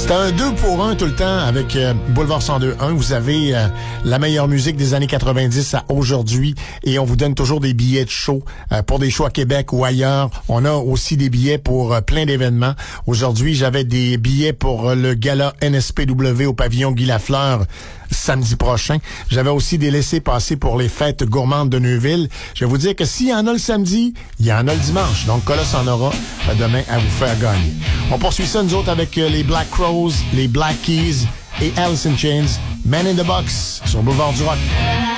C'est un 2 pour 1 tout le temps avec Boulevard 102.1. Vous avez la meilleure musique des années 90 à aujourd'hui et on vous donne toujours des billets de show pour des shows à Québec ou ailleurs. On a aussi des billets pour plein d'événements. Aujourd'hui, j'avais des billets pour le gala NSPW au pavillon Guy Lafleur samedi prochain. J'avais aussi des laissez-passer pour les fêtes gourmandes de Neuville. Je vais vous dire que s'il y en a le samedi, il y en a le dimanche. Donc, Colosse en aura demain à vous faire gagner. On poursuit ça, nous autres, avec les Black Crowes, les Black Keys et Alice in Chains, Man in the Box sur Boulevard du Rock.